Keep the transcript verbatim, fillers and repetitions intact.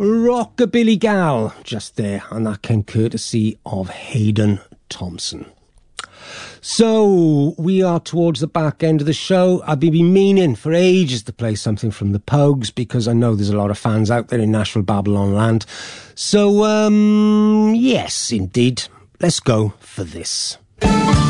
Rockabilly Gal, just there, and that came courtesy of Hayden Thompson. So, we are towards the back end of the show. I've been meaning for ages to play something from the Pogues, because I know there's a lot of fans out there in Nashville, Babylon land. So, um, yes, indeed. Let's go for this.